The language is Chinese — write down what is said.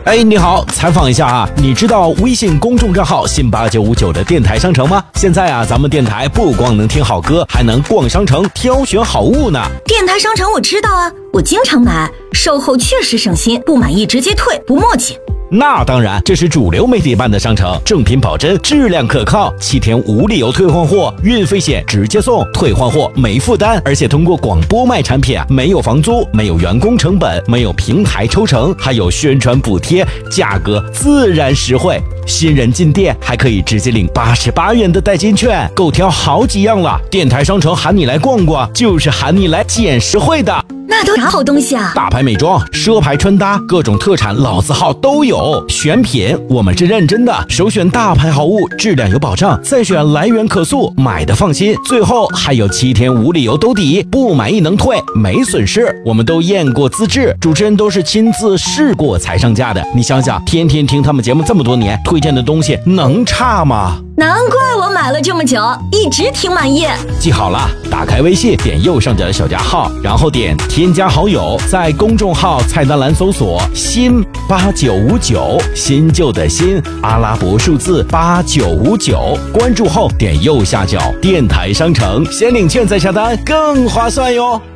哎，你好，采访一下啊，你知道微信公众账号新8959的电台商城吗？现在啊，咱们电台不光能听好歌，还能逛商城挑选好物呢。 电台商城我知道啊，我经常买，售后确实省心，不满意直接退，不磨叽。 那当然，这是主流媒体办的商城，正品保真，质量可靠，7天无理由退换货，运费险直接送，退换货没负担，而且通过广播卖产品啊，没有房租，没有员工成本，没有平台抽成，还有宣传补贴，价格自然实惠。新人进店还可以直接领88元的代金券，够挑好几样了。电台商城喊你来逛逛，就是喊你来捡实惠的。 那都啥好东西啊？ 大牌美妆、奢牌穿搭，各种特产老字号都有。选品我们是认真的，首选大牌好物，质量有保障，再选来源可溯，买的放心。最后还有7天无理由兜底，不满意能退，没损失。我们都验过资质，主持人都是亲自试过才上架的。你想想，天天听他们节目这么多年，推荐的东西能差吗？ 难怪我买了这么久，一直挺满意。 记好了，打开微信，点右上角的小加号，然后点添加好友，在公众号菜单栏搜索新8959，新旧的新，阿拉伯数字8959，关注后点右下角电台商城，先领券再下单更划算哟。